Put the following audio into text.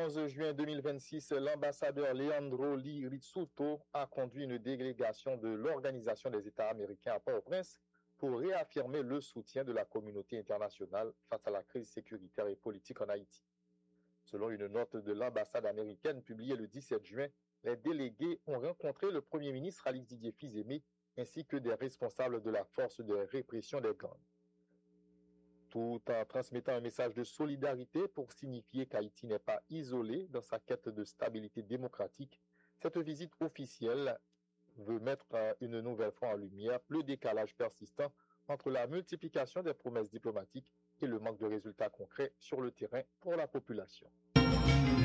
11 juin 2026, l'ambassadeur Leandro Rizzuto a conduit une délégation de l'Organisation des États américains à Port-au-Prince pour réaffirmer le soutien de la communauté internationale face à la crise sécuritaire et politique en Haïti. Selon une note de l'ambassade américaine publiée le 17 juin, les délégués ont rencontré le Premier ministre Alix Didier Fils-Aimé ainsi que des responsables de la force de répression des gangs. Tout en transmettant un message de solidarité pour signifier qu'Haïti n'est pas isolé dans sa quête de stabilité démocratique, cette visite officielle veut mettre une nouvelle fois en lumière le décalage persistant entre la multiplication des promesses diplomatiques et le manque de résultats concrets sur le terrain pour la population.